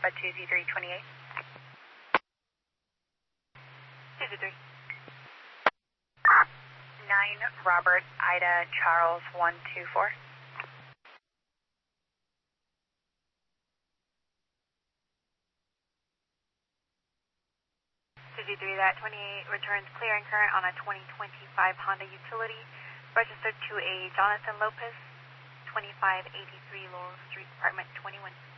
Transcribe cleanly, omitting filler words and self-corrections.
Alpha 2Z328. 2Z3. 9 Robert Ida Charles 124. 2Z3, that 28 returns clear and current on a 2025 Honda Utility, registered to a Jonathan Lopez, 2583 Laurel Street, apartment 21.